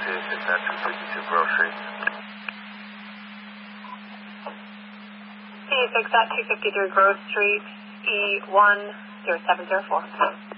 It's at 252 Grove Street. C6 at 253 Grove Street, E10704.